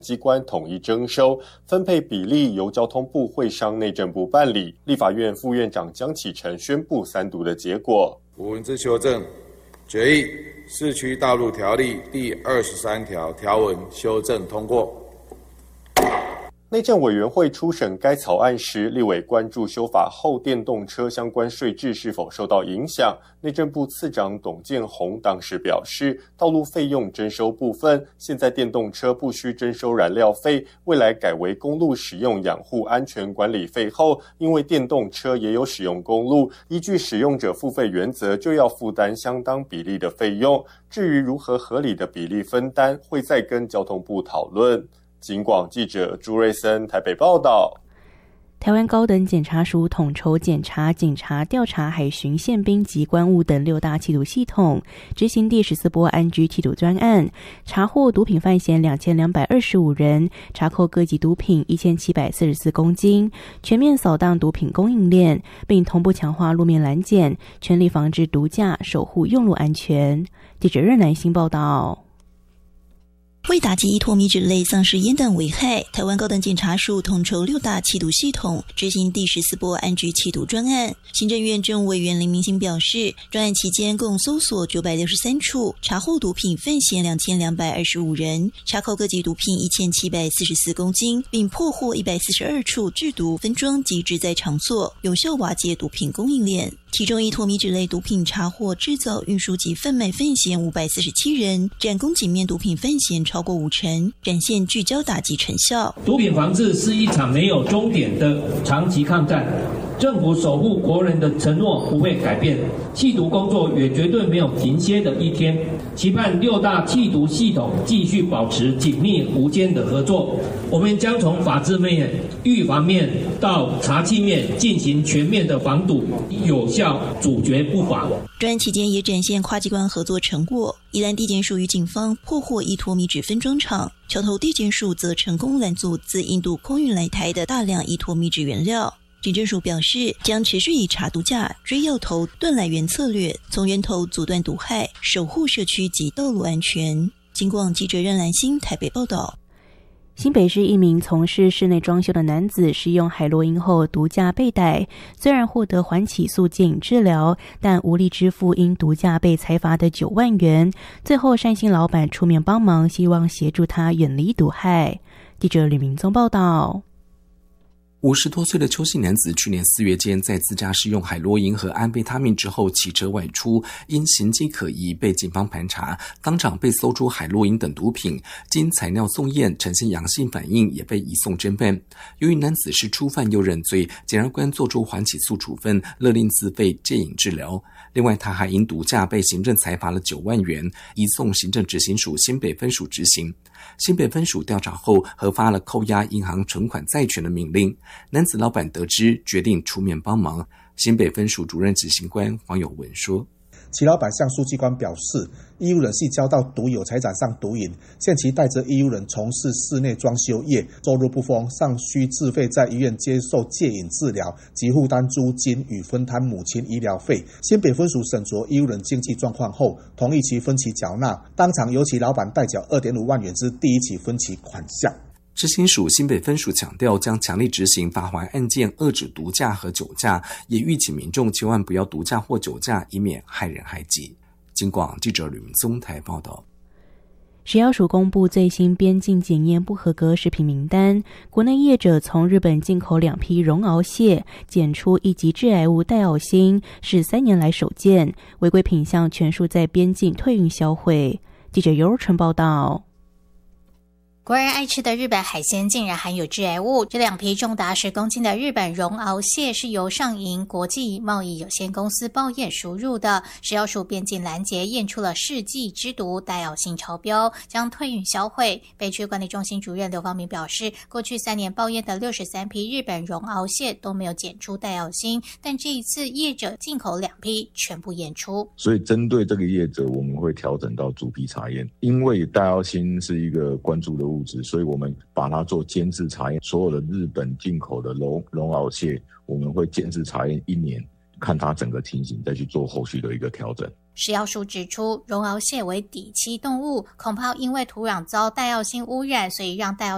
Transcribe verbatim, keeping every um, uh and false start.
机关统一征收，分配比例由交通部会商内政部办理。立法院副院长江启臣宣布三读的结果。 无文字修正，决议市区道路条例第二十三条条文修正通过。 内政委员会初审该草案时，立委关注修法后电动车相关税制是否受到影响。内政部次长董建宏当时表示，道路费用征收部分，现在电动车不需征收燃料费，未来改为公路使用养护安全管理费后，因为电动车也有使用公路，依据使用者付费原则，就要负担相当比例的费用。至于如何合理的比例分担，会再跟交通部讨论。警广记者朱瑞森台北报道。 台湾高等检察署统筹检查、警察、调查、海巡、宪兵及关务等六大缉毒系统，执行第十四波安居缉毒专案，查获毒品犯嫌两千两百二十五人，查扣各级毒品一千七百四十四公斤，全面扫荡毒品供应链，并同步强化路面拦检，全力防治毒驾，守护用路安全。记者任南星报道。 为打击依托米脂类丧尸烟弹危害，台湾高等检察署统筹六大缉毒系统，执行第十四波安居缉毒专案。行政院政务委员林明兴表示，专案期间共搜索九百六十三处，查获毒品犯嫌两千两百二十五人，查扣各级毒品一千七百四十四公斤，并破获一百四十二处制毒、分装及制造场所，有效瓦解毒品供应链。其中依托米脂类毒品查获制造、运输及贩卖犯嫌五百四十七人，占公检面毒品犯嫌超过五成，展现聚焦打击成效。 毒品防治是一场没有终点的长期抗战，政府守护国人的承诺不会改变，缉毒工作也绝对没有停歇的一天。期盼六大缉毒系统继续保持紧密无间的合作，我们将从法制面、预防面到查缉面进行全面的防堵，有效阻绝不法。 专案期间也展现跨机关合作成果，宜兰地检署与警方破获依托米脂分装厂，桥头地检署则成功拦阻自印度空运来台的大量依托米脂原料。警政署表示，将持续以查毒驾、追要头、断来源策略，从源头阻断毒害，守护社区及道路安全。警广记者任兰心台北报道。 新北市一名从事室内装修的男子使用海洛因后毒驾被逮，虽然获得缓起诉戒瘾治疗，但无力支付因毒驾被裁罚的九万元。最后善心老板出面帮忙，希望协助他远离毒害。记者吕明宗报道。 五十多岁的邱姓男子去年四月间在自家使用海洛因和安非他命之后骑车外出，因行迹可疑被警方盘查，当场被搜出海洛因等毒品，经采尿送验呈现阳性反应，也被移送侦办。由于男子是初犯又认罪，检察官作出缓起诉处分，勒令自费戒瘾治疗。另外他还因毒驾被行政裁罚了九万元，移送行政执行署新北分署执行。新北分署调查后核发了扣押银行存款债权的命令，男子老板得知决定出面帮忙。新北分署主任执行官黄友文说， 其老板向书记官表示，义务人系交到毒友财产上毒瘾，现其带着义务人从事室内装修业，收入不丰，尚需自费在医院接受戒瘾治疗及负担租金与分摊母亲医疗费。新北分署审酌义务人经济状况后，同意其分期缴纳，当场由其老板代缴 二点五万元之第一期分期款项。 执行署新北分署强调，将强力执行罚锾案件，遏止毒驾和酒驾，也预请民众千万不要毒驾或酒驾，以免害人害己。警广记者吕明宗台报道。食药署公布最新边境检验不合格食品名单，国内业者从日本进口两批绒螯蟹，检出一级致癌物戴奥辛，是三年来首见，违规品项全数在边境退运销毁。记者尤纯报道。 国人爱吃的日本海鲜竟然含有致癌物，这两批重达十公斤的日本绒螯蟹是由上银国际贸易有限公司报验输入的，食药署边境拦截验出了世纪之毒戴奥辛超标，将退运销毁。北区管理中心主任刘方明表示，过去三年报验的六十三批日本绒螯蟹都没有检出戴奥辛，但这一次业者进口两批全部验出， 所以针对这个业者我们会调整到逐批查验，因为戴奥辛是一个关注的物质，所以我们把它做监制查验，所有的日本进口的绒绒螯蟹我们会监制查验一年，看它整个情形再去做后续的一个调整。 食药署指出，绒螯蟹为底栖动物，恐怕因为土壤遭戴奥辛污染，所以让戴奥